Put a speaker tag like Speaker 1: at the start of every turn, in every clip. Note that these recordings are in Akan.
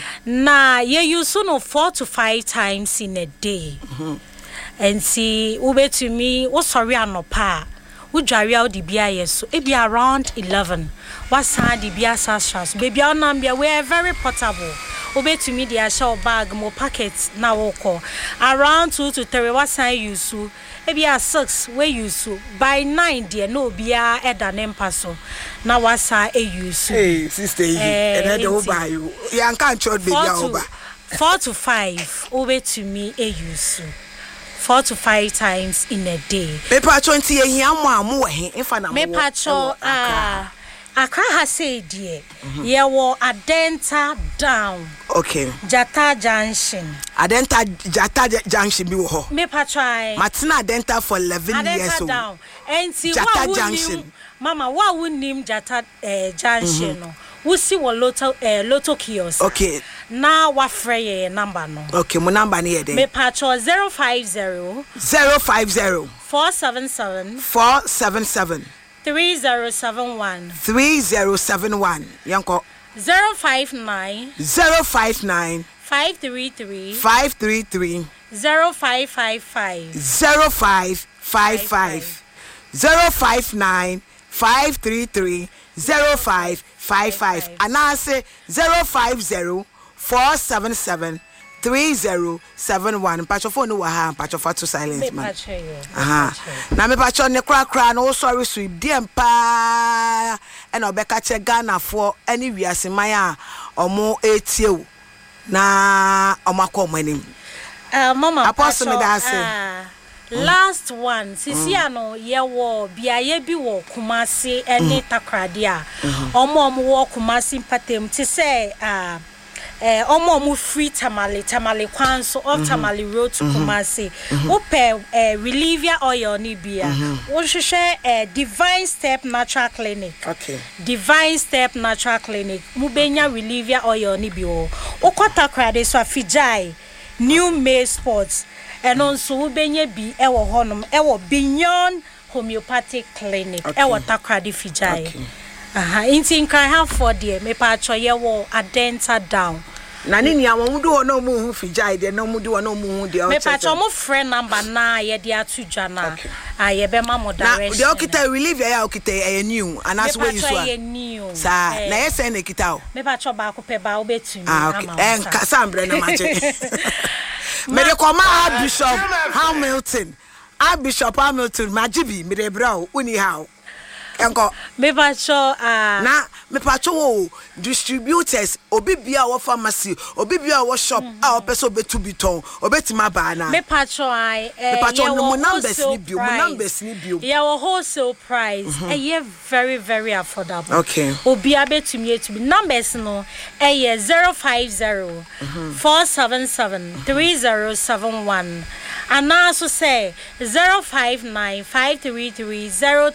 Speaker 1: Na ye use no 4 to 5 times in a day. And see ube to me o sorry anopa. Udware out the bia so it be around 11. What's the bia sashas? Baby nambia we are very portable. Obey to me the shell bag more packets now oko. Around 2 to 3 what's I use to it be a 6 where you so by 9 dear no bia eda nempaso. Now what's I use
Speaker 2: hey sister and I don't buy you. You can't short baby over
Speaker 1: 4 to 5 obey to me a use 4 to 5 times in a day.
Speaker 2: Me pacho nti ye hia mo if na mo.
Speaker 1: Me pacho Accra has said dear. Ye wo Adenta down.
Speaker 2: Okay.
Speaker 1: Jata Junction.
Speaker 2: Adenta Jata Junction bi wo ho.
Speaker 1: Me pacho
Speaker 2: Matina Adenta for 11
Speaker 1: Adenta
Speaker 2: years old.
Speaker 1: Down. And see
Speaker 2: Jata Junction.
Speaker 1: Mama, what would name Jata Junction no? We see what Lotto kiosk.
Speaker 2: Okay.
Speaker 1: Now what free number no?
Speaker 2: Okay, my number near there.
Speaker 1: Me pacho 050 477 3071
Speaker 2: Yanko
Speaker 1: 059 533
Speaker 2: 533
Speaker 1: 0555
Speaker 2: 0555 059 533 0555 and I say 050 477 3071 patcho phone wa ha patcho fa to silence man na me patcho ne kra no sorry sweep dem pa e na obeka che Ghana for any wiase man a omo etie na omakọ manim
Speaker 1: mama
Speaker 2: apostle me da say
Speaker 1: last one sisi ano ye wo biaye bi wo Kumasi ene takrade a omo wo Kumasi patem ti say omo free tamale kwan so of tamale road to Kumasi ope reliever oil ni bia wo hwehwe Divine Step Natural Clinic.
Speaker 2: Okay.
Speaker 1: Divine Step Natural Clinic mubenya reliever oil ni bi o okota krade so afijai New May Sports and also ubenya bi ewo honom ewo Beyond Homeopathic Clinic ewo takrade fijai. Inti nkran ha for there me pa cho ye wo Adenta down
Speaker 2: na nini ya mu do no mu hu fijai de no mu do no mu hu de
Speaker 1: me pa cho mo friend number na ye de atudwa na ye be ma mo direction
Speaker 2: na de okita relieve ya okita e new and as way you so sa na ye say na kita o
Speaker 1: me pa cho ba ko pe ba obetumi
Speaker 2: en kasa mbre na mache me de koma Bishop Hamilton majibi me de bra o uni how enko
Speaker 1: me pa cho
Speaker 2: na me pa cho distributors obi bia wo pharmacy obi bia wo shop a opeso betu biton obetima ba na
Speaker 1: me pa cho
Speaker 2: no numbers ni bio
Speaker 1: yeah wo wholesale price ye very very affordable.
Speaker 2: Okay.
Speaker 1: Obi abetumi etubi numbers no 050 477 3071 and also say 059 533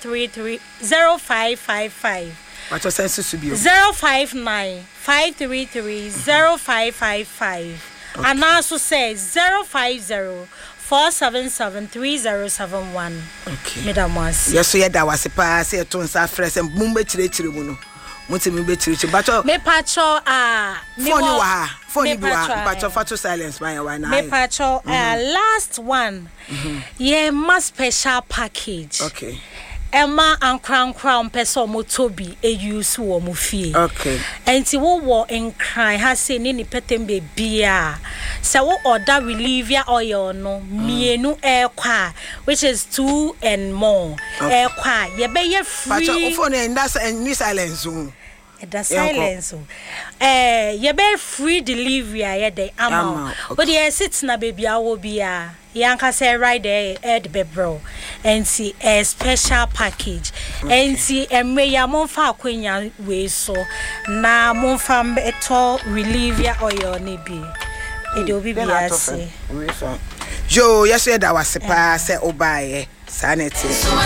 Speaker 1: 0555
Speaker 2: what was sense to be
Speaker 1: 059 533 0555 and also say 050 477 3071.
Speaker 2: Okay.
Speaker 1: Madam was
Speaker 2: yes so da was pa say to nsa fresh mum be chire mu no mutimi be chire bacho
Speaker 1: me pacho
Speaker 2: phone bi wa pacho fa to silence man why na
Speaker 1: me pacho last one yeah my special package.
Speaker 2: Okay.
Speaker 1: Emma and crown person motobi use wo mo fie.
Speaker 2: Okay.
Speaker 1: Enti wo en cry ha say ni petembe bia. Se wo order reliever oil no mienu ekwa which is 2 and more. Ekwa ye be ye free.
Speaker 2: Pacho phone and that's any silence o.
Speaker 1: The silence ye be free delivery ye dey amount. But ye sit na baby awo bia. Yanka say right there at Bebro and see a special package and see emre ya monfa akwenya we so na monfa beto reliever oil ni bi e de obi bia say
Speaker 2: yo yes that was pa say obaye sanity